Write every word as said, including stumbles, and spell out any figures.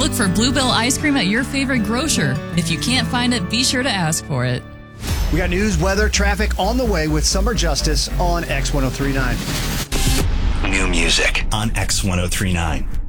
Look for Bluebell ice cream at your favorite grocer. If you can't find it, be sure to ask for it. We got news, weather, traffic on the way with Summer Justice on X ten thirty-nine. New music on X ten thirty-nine.